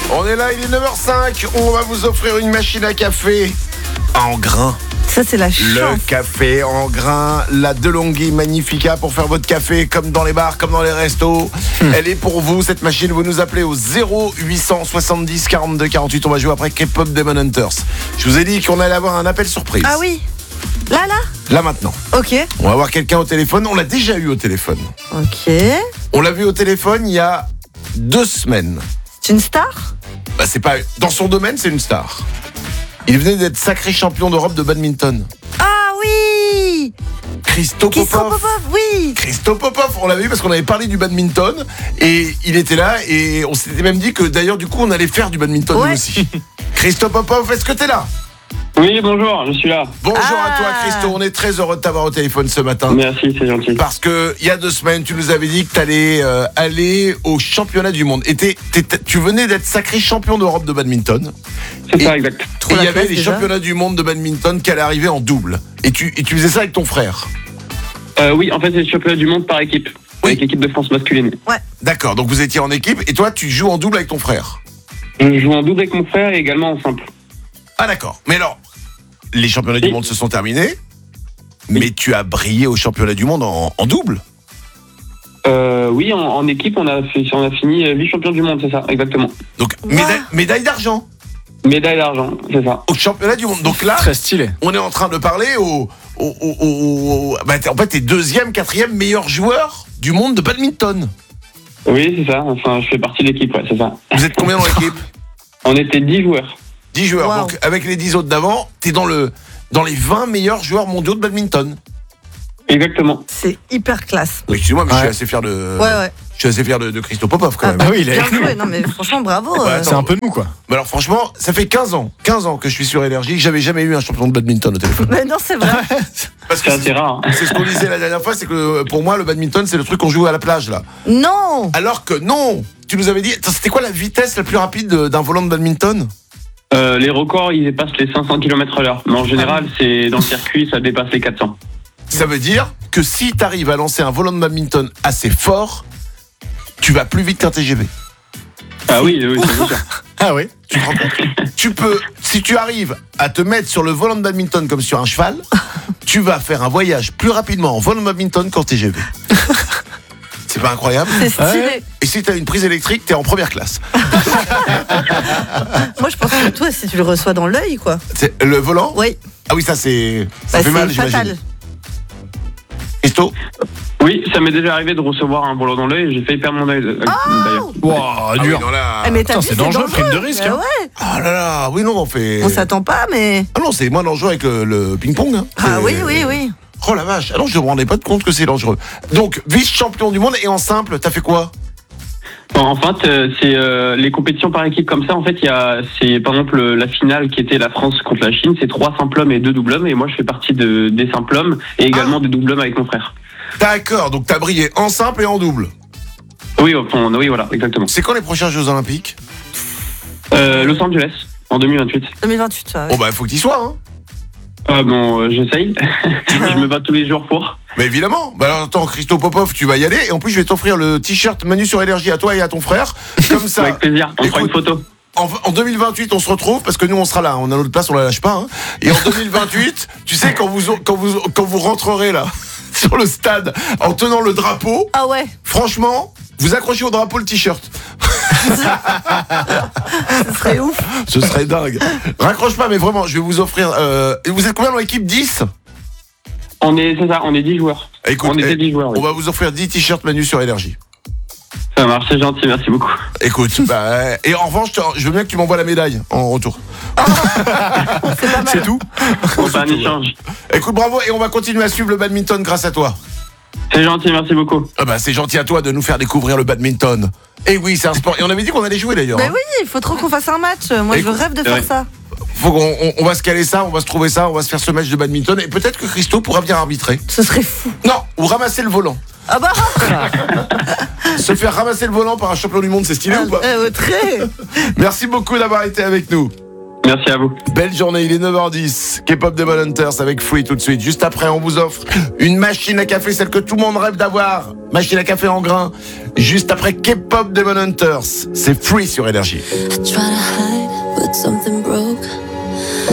On est là, il est 9h05. On va vous offrir une machine à café en grains. Ça, c'est la chance. Le café en grains, la DeLonghi Magnifica pour faire votre café comme dans les bars, comme dans les restos. Elle est pour vous, cette machine. Vous nous appelez au 0870 42 48. On va jouer après K-Pop Demon Hunters. Je vous ai dit qu'on allait avoir un appel surprise. Ah oui. Là. Là maintenant. Ok. On va avoir quelqu'un au téléphone. On l'a déjà eu au téléphone. Ok. On l'a vu au téléphone il y a 2 semaines. C'est une star? Bah, c'est pas dans son domaine, c'est une star. Il venait d'être sacré champion d'Europe de badminton. Ah oui. Christo Popov, oui. Christo Popov, on l'avait vu parce qu'on avait parlé du badminton et il était là et on s'était même dit que d'ailleurs du coup on allait faire du badminton nous aussi. Christo Popov, est-ce que t'es là? Oui, bonjour, je suis là. Bonjour à toi Christo, on est très heureux de t'avoir au téléphone ce matin. Merci, c'est gentil. Parce que il y a 2 semaines, tu nous avais dit que t'allais aller au championnat du monde. Et tu venais d'être sacré champion d'Europe de badminton. C'est ça, exact. Et il y avait les championnats du monde de badminton qui allaient arriver en double. Et tu faisais ça avec ton frère. Oui, en fait, c'est le championnat du monde par équipe. Oui. Avec l'équipe de France masculine. Ouais. D'accord, donc vous étiez en équipe et toi tu joues en double avec ton frère. Je joue en double avec mon frère et également en simple. Ah d'accord, mais alors, les championnats du monde se sont terminés, mais tu as brillé au championnat du monde en double. Oui, en équipe, on a fini vice-champion du monde, c'est ça, exactement. Donc médaille d'argent Médaille d'argent, c'est ça. au championnat du monde. Donc là, Très stylé. on est en train de parler bah, en fait, t'es 2e, 4e meilleur joueur du monde de badminton. Oui, c'est ça. Enfin, je fais partie de l'équipe, ouais, c'est ça. Vous êtes combien dans l'équipe? On était 10 joueurs. 10 joueurs. Wow. Donc avec les 10 autres d'avant, t'es dans les 20 meilleurs joueurs mondiaux de badminton. Exactement. C'est hyper classe. Oui, excuse-moi, mais je suis Ouais. assez fier de. Ouais. Je suis assez fier de Christo Popov quand même. Ah oui, il est Bien avec nous. joué. Non, mais franchement, bravo. Bah, C'est un peu nous, quoi. Mais alors franchement, ça fait 15 ans que je suis sur Énergie, que j'avais jamais eu un champion de badminton au téléphone. Mais non, c'est vrai. Parce que C'est assez rare. c'est ce qu'on disait la dernière fois, c'est que pour moi le badminton c'est le truc qu'on joue à la plage là. Non. Alors que non, tu nous avais dit, attends, c'était quoi la vitesse la plus rapide d'un volant de badminton? Les records, ils dépassent les 500 km/h. Mais en général, c'est dans le circuit, ça dépasse les 400. Ça veut dire que si tu arrives à lancer un volant de badminton assez fort, tu vas plus vite qu'un TGV. Ah oui, c'est sûr. Ah oui. Tu te rends compte? Tu peux, si tu arrives à te mettre sur le volant de badminton comme sur un cheval, tu vas faire un voyage plus rapidement en volant de badminton qu'en TGV. C'est pas incroyable? C'est stylé. Ouais. Et si t'as une prise électrique, t'es en première classe. Moi, je pense que toi, si tu le reçois dans l'œil, quoi. C'est le volant? Oui. Ah oui, ça fait Bah, mal, c'est j'imagine. fatal. Christo? Oui, ça m'est déjà arrivé de recevoir un volant dans l'œil et j'ai failli perdre mon œil d'ailleurs. Wow, Ah oui, dur. non, là... Eh, mais t'as Putain, vu, c'est dangereux, prime de risque, Bah hein. ouais. Ah là là, oui, non, on fait... On s'attend pas, mais. Ah non, c'est moins dangereux avec le ping-pong. Hein. Ah C'est- oui. Oh la vache, ah non, je ne me rendais pas compte que c'est dangereux. Donc, vice-champion du monde et en simple, t'as fait quoi? Bon, en fait, c'est les compétitions par équipe comme ça. En fait, c'est par exemple la finale qui était la France contre la Chine, c'est 3 simples hommes et 2 doubles hommes. Et moi, je fais partie des simples hommes et également des doubles hommes avec mon frère. D'accord, donc t'as brillé en simple et en double. Oui, oui, voilà, exactement. C'est quand les prochains Jeux Olympiques? Los Angeles, en 2028. 2028, ça. Oh bah, il faut que t'y sois, hein. Bon, j'essaye. Je me bats tous les jours pour. Mais évidemment. Bah alors, attends, Christo Popov, tu vas y aller. Et en plus, je vais t'offrir le t-shirt Manu sur Énergie à toi et à ton frère. Comme ça. Avec plaisir, on fera une photo. En 2028, on se retrouve parce que nous, on sera là. On a notre place, on la lâche pas. Hein. Et en 2028, tu sais, quand vous rentrerez là sur le stade en tenant le drapeau, Ah ouais. franchement, vous accrochez au drapeau le t-shirt. Ce serait ouf. Ce serait dingue. Raccroche pas, mais vraiment, je vais vous offrir. Et vous êtes combien dans l'équipe? 10? C'est ça, on est 10 joueurs. Écoute, On était 10 joueurs, oui. on va vous offrir 10 t-shirts Manu sur Énergie. Ça marche, c'est gentil, merci beaucoup. Écoute, et en revanche, je veux bien que tu m'envoies la médaille en retour. C'est pas mal. C'est tout. On fait un échange. Écoute, bravo, et on va continuer à suivre le badminton grâce à toi. C'est gentil, merci beaucoup. Ah bah, c'est gentil à toi de nous faire découvrir le badminton. Et oui, c'est un sport. Et on avait dit qu'on allait jouer d'ailleurs. Mais hein. oui, il faut trop qu'on fasse un match. Moi, je Écoute, rêve de c'est faire vrai. ça. Faut qu'on va se caler ça, on va se trouver ça, on va se faire ce match de badminton. Et peut-être que Christo pourra venir arbitrer. Ce serait fou. Non, ou ramasser le volant. Ah bah, Se faire ramasser le volant par un champion du monde, c'est stylé ou pas? très. Merci beaucoup d'avoir été avec nous. Merci à vous. Belle journée, il est 9h10. K-pop Demon Hunters avec Free tout de suite. Juste après, on vous offre une machine à café, celle que tout le monde rêve d'avoir. Machine à café en grains. Juste après K-pop Demon Hunters, c'est Free sur Énergie. I try to hide, but something broke.